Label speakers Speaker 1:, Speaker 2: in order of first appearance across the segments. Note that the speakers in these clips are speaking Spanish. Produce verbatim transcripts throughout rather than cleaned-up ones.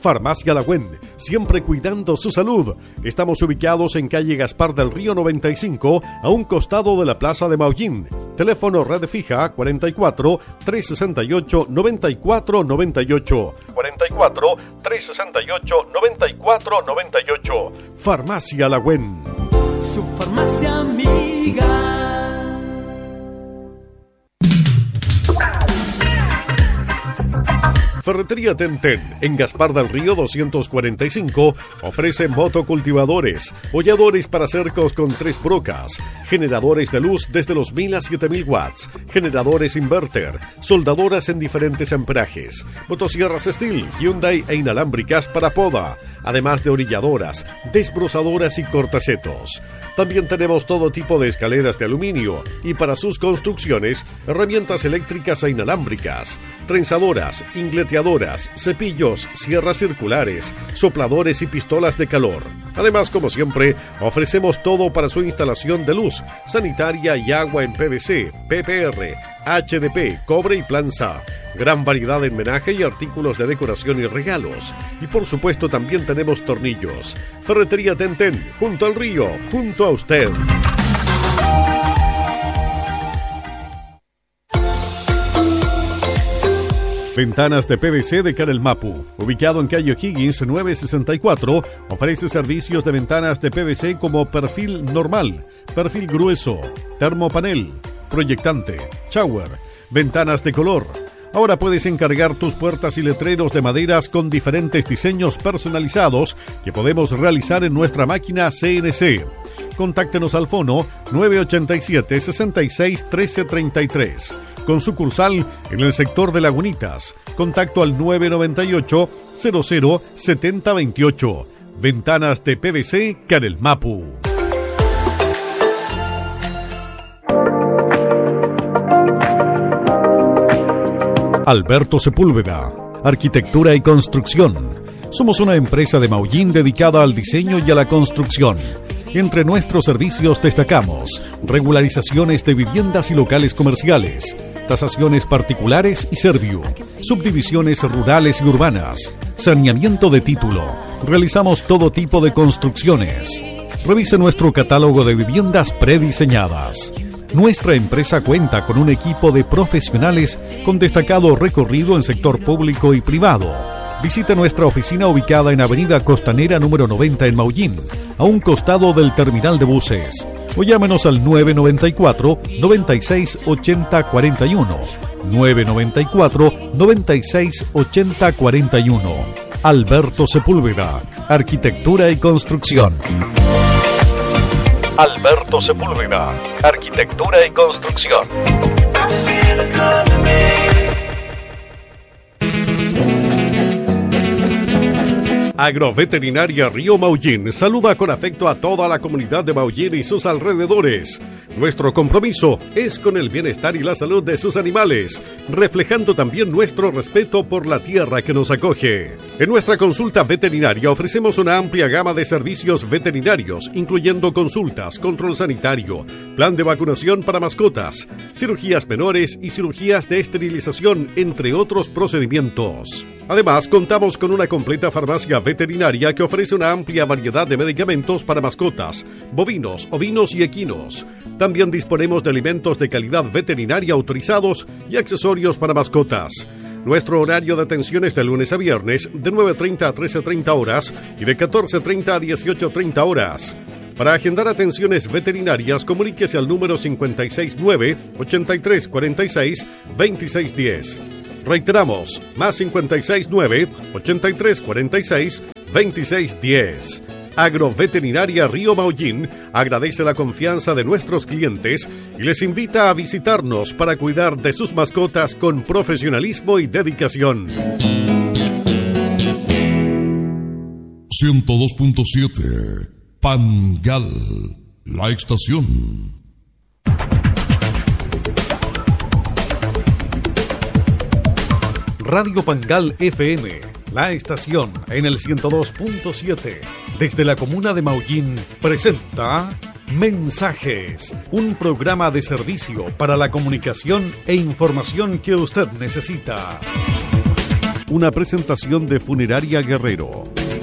Speaker 1: Farmacia Lagüen, siempre cuidando su salud. Estamos ubicados en calle Gaspar del Río noventa y cinco, a un costado de la Plaza de Maullín. Teléfono red fija cuarenta y cuatro, trescientos sesenta y ocho, noventa y cuatro noventa y ocho. cuarenta y cuatro, trescientos sesenta y ocho, noventa y cuatro noventa y ocho. Farmacia Lagüen.
Speaker 2: Su farmacia amiga.
Speaker 1: Ferretería Tenten, en Gaspar del Río doscientos cuarenta y cinco, ofrece motocultivadores, holladores para cercos con tres brocas, generadores de luz desde los mil a siete mil watts, generadores inverter, soldadoras en diferentes amperajes, motosierras Steel, Hyundai e inalámbricas para poda, además de orilladoras, desbrozadoras y cortacetos. También tenemos todo tipo de escaleras de aluminio y para sus construcciones, herramientas eléctricas e inalámbricas, trenzadoras, ingleteadoras, cepillos, sierras circulares, sopladores y pistolas de calor. Además, como siempre, ofrecemos todo para su instalación de luz, sanitaria y agua en P V C, P P R, H D P, cobre y planza. Gran variedad en menaje y artículos de decoración y regalos. Y por supuesto también tenemos tornillos. Ferretería Tenten, junto al río, junto a usted. Ventanas de P V C de Canel Mapu, ubicado en calle O'Higgins nueve sesenta y cuatro, ofrece servicios de ventanas de P V C como perfil normal, perfil grueso, termopanel, proyectante, shower, ventanas de color. Ahora puedes encargar tus puertas y letreros de maderas con diferentes diseños personalizados que podemos realizar en nuestra máquina C N C. Contáctenos al fono nueve ochenta y siete, sesenta y seis, trece treinta y tres. Con sucursal en el sector de Lagunitas. Contacto al nueve noventa y ocho, cero cero, setenta veintiocho. Ventanas de P V C Canel Mapu. Alberto Sepúlveda, Arquitectura y Construcción. Somos una empresa de Maullín dedicada al diseño y a la construcción. Entre nuestros servicios destacamos regularizaciones de viviendas y locales comerciales, tasaciones particulares y servio, subdivisiones rurales y urbanas, saneamiento de título. Realizamos todo tipo de construcciones. Revise nuestro catálogo de viviendas prediseñadas. Nuestra empresa cuenta con un equipo de profesionales con destacado recorrido en sector público y privado. Visite nuestra oficina ubicada en Avenida Costanera número noventa en Maullín, a un costado del terminal de buses. O llámenos al nueve noventa y cuatro, noventa y seis, ochenta cuarenta y uno. nueve noventa y cuatro, noventa y seis, ochenta cuarenta y uno. Alberto Sepúlveda, Arquitectura y Construcción. Alberto Sepúlveda, Arquitectura y Construcción. Agroveterinaria Río Maullín saluda con afecto a toda la comunidad de Maullín y sus alrededores. Nuestro compromiso es con el bienestar y la salud de sus animales, reflejando también nuestro respeto por la tierra que nos acoge. En nuestra consulta veterinaria ofrecemos una amplia gama de servicios veterinarios, incluyendo consultas, control sanitario, plan de vacunación para mascotas, cirugías menores y cirugías de esterilización, entre otros procedimientos. Además, contamos con una completa farmacia veterinaria que ofrece una amplia variedad de medicamentos para mascotas, bovinos, ovinos y equinos. También disponemos de alimentos de calidad veterinaria autorizados y accesorios para mascotas. Nuestro horario de atención es de lunes a viernes, de nueve treinta a trece treinta horas y de catorce treinta a dieciocho treinta horas. Para agendar atenciones veterinarias, comuníquese al número cinco seis nueve, ocho tres cuatro seis, dos seis uno cero. Reiteramos, más cinco seis nueve, ocho tres cuatro seis, dos seis uno cero. Agroveterinaria Río Maullín agradece la confianza de nuestros clientes y les invita a visitarnos para cuidar de sus mascotas con profesionalismo y dedicación.
Speaker 3: ciento dos punto siete Pangal, la estación.
Speaker 1: Radio Pangal F M, la estación en el ciento dos punto siete, desde la comuna de Maullín, presenta Mensajes, un programa de servicio para la comunicación e información que usted necesita. una presentación de Funeraria Guerrero.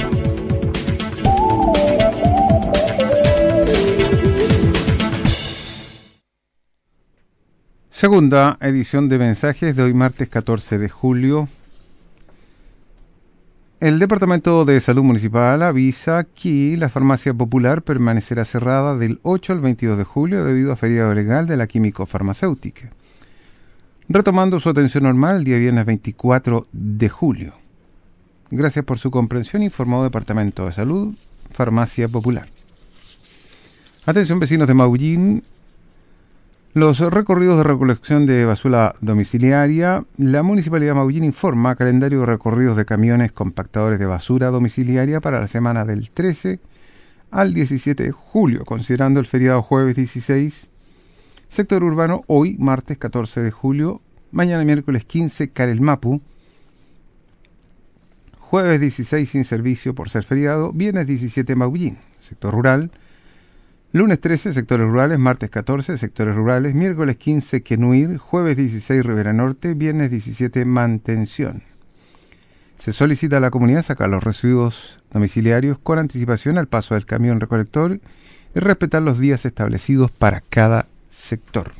Speaker 4: Segunda edición de mensajes de hoy martes catorce de julio. El Departamento de Salud Municipal avisa que la farmacia popular permanecerá cerrada del ocho al veintidós de julio debido a feriado legal de la químico farmacéutica, retomando su atención normal el día viernes veinticuatro de julio. Gracias por su comprensión, informó Departamento de Salud, Farmacia Popular. Atención vecinos de Maullín. Los recorridos de recolección de basura domiciliaria. La Municipalidad de Maullín informa calendario de recorridos de camiones compactadores de basura domiciliaria para la semana del trece al diecisiete de julio, considerando el feriado jueves dieciséis. Sector urbano, hoy, martes catorce de julio. Mañana, miércoles quince, Carelmapu. Jueves dieciséis, sin servicio por ser feriado. Viernes diecisiete, Maullín. Sector rural. Lunes trece, sectores rurales. Martes catorce, sectores rurales. Miércoles quince, Quenuir. Jueves dieciséis, Rivera Norte. Viernes diecisiete, Mantención. Se solicita a la comunidad sacar los residuos domiciliarios con anticipación al paso del camión recolector y respetar los días establecidos para cada sector.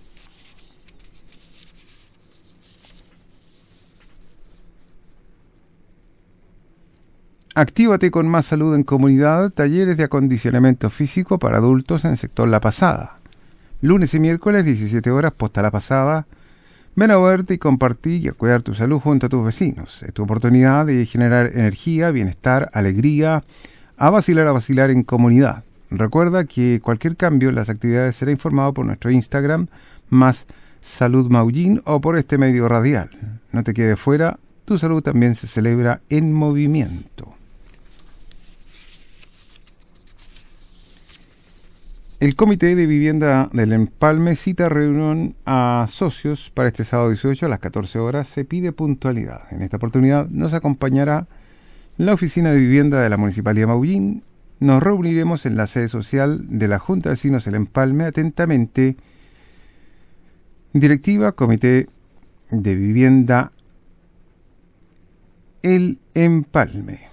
Speaker 4: Actívate con más salud en comunidad, talleres de acondicionamiento físico para adultos en sector La Pasada. Lunes y miércoles, diecisiete horas, posta La Pasada. Ven a verte y compartir y a cuidar tu salud junto a tus vecinos. Es tu oportunidad de generar energía, bienestar, alegría, a vacilar, a vacilar en comunidad. Recuerda que cualquier cambio en las actividades será informado por nuestro Instagram, más Salud Maullín, o por este medio radial. No te quedes fuera, tu salud también se celebra en movimiento. El Comité de Vivienda del Empalme cita reunión a socios para este sábado dieciocho a las catorce horas. Se pide puntualidad. En esta oportunidad nos acompañará la Oficina de Vivienda de la Municipalidad de Maullín. Nos reuniremos en la sede social de la Junta de Vecinos del Empalme. Atentamente, Directiva, Comité de Vivienda El Empalme.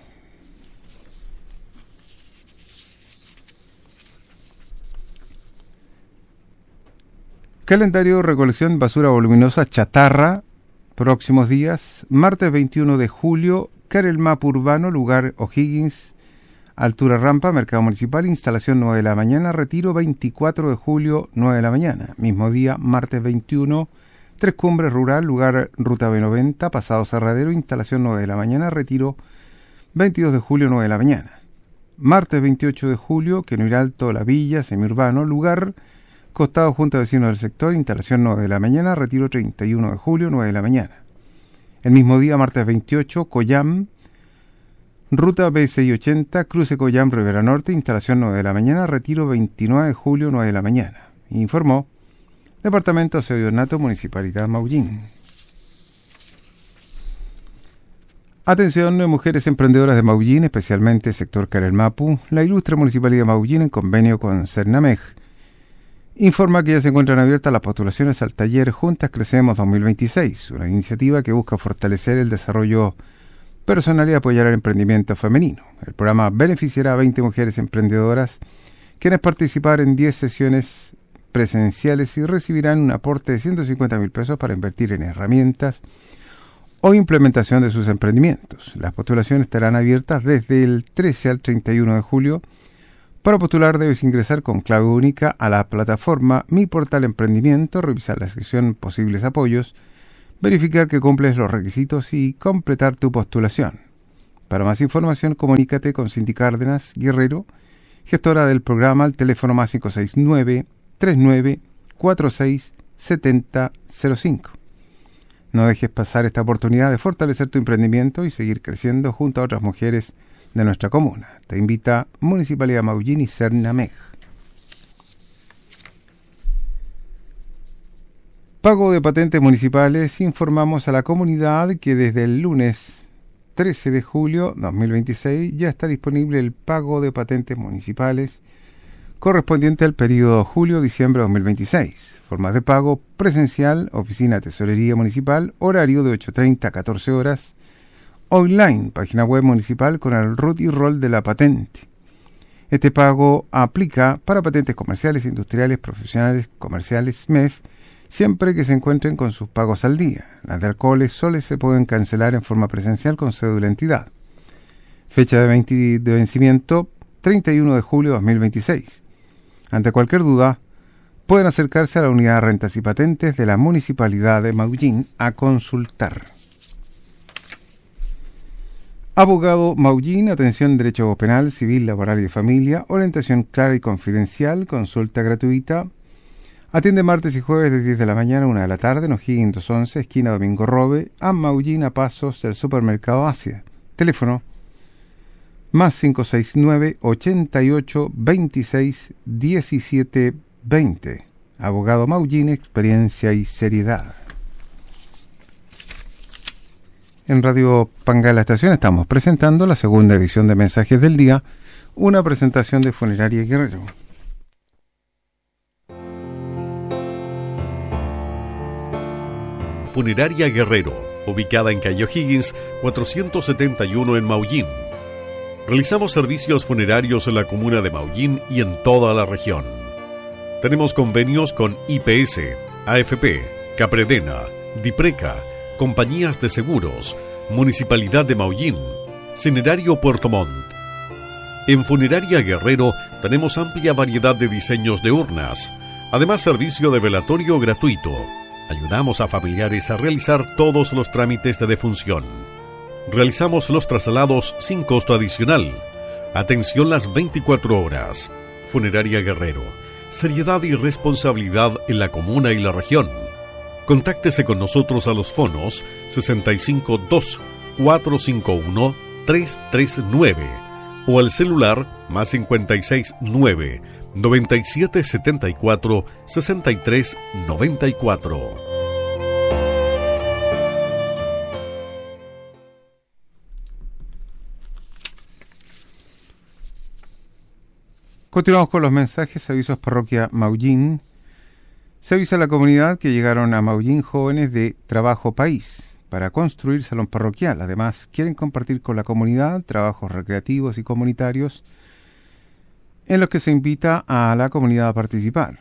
Speaker 4: Calendario de recolección basura voluminosa chatarra, próximos días, martes veintiuno de julio, Carelmapu Urbano, lugar O'Higgins, altura rampa, mercado municipal, instalación nueve de la mañana, retiro veinticuatro de julio, nueve de la mañana, mismo día, martes veintiuno, Tres Cumbres Rural, lugar ruta B noventa, pasado Cerradero, instalación nueve de la mañana, retiro veintidós de julio, nueve de la mañana. Martes veintiocho de julio, Quenuir Alto, La Villa, semiurbano, lugar Costado Junta de Vecinos del Sector, instalación nueve de la mañana, retiro treinta y uno de julio, nueve de la mañana. El mismo día, martes veintiocho, Coyam, ruta B seiscientos ochenta, cruce Coyam, Rivera Norte, instalación nueve de la mañana, retiro veintinueve de julio, nueve de la mañana. Informó Departamento de Aseo y Ornato, Municipalidad Maullín. Atención, mujeres emprendedoras de Maullín, especialmente sector Carelmapu. La ilustre Municipalidad de Maullín, en convenio con Cernamej, informa que ya se encuentran abiertas las postulaciones al taller Juntas Crecemos dos mil veintiséis, una iniciativa que busca fortalecer el desarrollo personal y apoyar el emprendimiento femenino. El programa beneficiará a veinte mujeres emprendedoras, quienes participarán en diez sesiones presenciales y recibirán un aporte de ciento cincuenta mil pesos para invertir en herramientas o implementación de sus emprendimientos. Las postulaciones estarán abiertas desde el trece al treinta y uno de julio. Para postular debes ingresar con clave única a la plataforma Mi Portal Emprendimiento, revisar la sección Posibles Apoyos, verificar que cumples los requisitos y completar tu postulación. Para más información, comunícate con Cindy Cárdenas Guerrero, gestora del programa, al teléfono más cinco seis nueve, tres nueve cuatro seis, siete cero cero cinco. No dejes pasar esta oportunidad de fortalecer tu emprendimiento y seguir creciendo junto a otras mujeres de nuestra comuna. Te invita Municipalidad Maullín y Cernamej. Pago de patentes municipales. Informamos a la comunidad que desde el lunes trece de julio de dos mil veintiséis ya está disponible el pago de patentes municipales correspondiente al periodo julio-diciembre de dos mil veintiséis. Formas de pago: presencial, oficina de tesorería municipal, horario de ocho treinta a catorce horas, online, página web municipal con el R U T y rol de la patente. Este pago aplica para patentes comerciales, industriales, profesionales, comerciales, M E F, siempre que se encuentren con sus pagos al día. Las de alcoholes solo se pueden cancelar en forma presencial con cédula entidad. Fecha de, veinte de vencimiento, treinta y uno de julio de dos mil veintiséis. Ante cualquier duda, pueden acercarse a la unidad de rentas y patentes de la Municipalidad de Maullín a consultar. Abogado Maullín, atención derecho penal, civil, laboral y de familia, orientación clara y confidencial, consulta gratuita. Atiende martes y jueves de diez de la mañana a una de la tarde en O'Higgins doscientos once, esquina Domingo Robe, a Maullín a pasos del supermercado Asia. Teléfono más cinco seis nueve, ochenta y ocho, veintiséis, diecisiete, veinte. Abogado Maullín, experiencia y seriedad. En Radio Pangal La Estación estamos presentando la segunda edición de Mensajes del Día, una presentación de Funeraria Guerrero.
Speaker 1: Funeraria Guerrero, ubicada en calle O'Higgins, cuatrocientos setenta y uno en Maullín. Realizamos servicios funerarios en la comuna de Maullín y en toda la región. Tenemos convenios con I P S, A F P, Capredena, Dipreca, compañías de seguros, Municipalidad de Maullín, Cinerario Puerto Montt. En Funeraria Guerrero tenemos amplia variedad de diseños de urnas, además servicio de velatorio gratuito. Ayudamos a familiares a realizar todos los trámites de defunción. Realizamos los traslados sin costo adicional. Atención las veinticuatro horas. Funeraria Guerrero. Seriedad y responsabilidad en la comuna y la región. Contáctese con nosotros a los fonos sesenta y cinco dos, cuatrocientos cincuenta y uno, trescientos treinta y nueve o al celular más cincuenta y seis nueve, noventa y siete setenta y cuatro, sesenta y tres noventa y cuatro.
Speaker 4: Continuamos con los mensajes, avisos parroquia Maullín. Se avisa a la comunidad que llegaron a Maullín jóvenes de Trabajo País para construir salón parroquial. Además, quieren compartir con la comunidad trabajos recreativos y comunitarios en los que se invita a la comunidad a participar.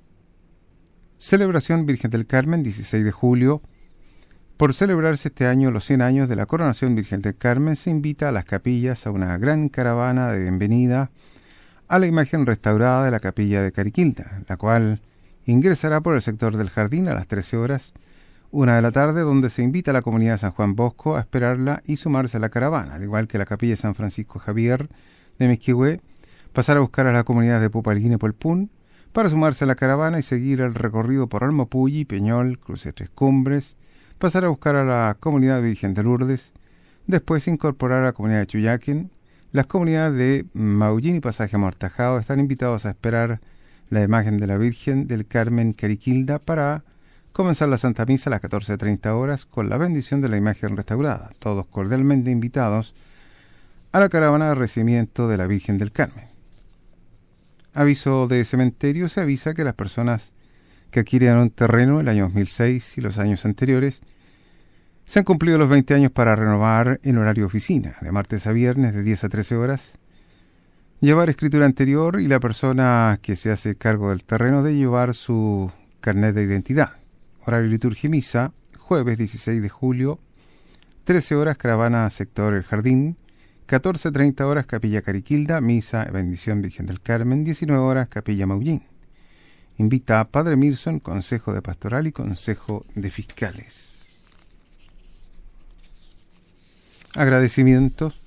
Speaker 4: Celebración Virgen del Carmen, dieciséis de julio. Por celebrarse este año los cien años de la coronación Virgen del Carmen, se invita a las capillas a una gran caravana de bienvenida a la imagen restaurada de la capilla de Cariquilda, la cual ingresará por el sector del jardín a las trece horas, una de la tarde, donde se invita a la comunidad de San Juan Bosco a esperarla y sumarse a la caravana, al igual que la capilla de San Francisco Javier de Misquihue, pasar a buscar a la comunidad de Pupalguín y Polpún para sumarse a la caravana y seguir el recorrido por Almopulli, Peñol, Cruce Tres Cumbres, pasar a buscar a la comunidad Virgen de Lourdes, después incorporar a la comunidad de Chuyaquen. Las comunidades de Maullín y Pasaje Amortajado están invitados a esperar la imagen de la Virgen del Carmen Cariquilda para comenzar la Santa Misa a las catorce treinta horas con la bendición de la imagen restaurada. Todos cordialmente invitados a la caravana de recibimiento de la Virgen del Carmen. Aviso de cementerio: se avisa que las personas que adquieren un terreno en el año dos mil seis y los años anteriores se han cumplido los veinte años para renovar en horario oficina, de martes a viernes de diez a trece horas, llevar escritura anterior y la persona que se hace cargo del terreno de llevar su carnet de identidad. Horario liturgia y misa, jueves dieciséis de julio, trece horas caravana sector El Jardín, catorce treinta horas capilla Cariquilda, misa bendición Virgen del Carmen, diecinueve horas capilla Maullín. Invita a Padre Mirson, Consejo de Pastoral y Consejo de Fiscales. Agradecimientos.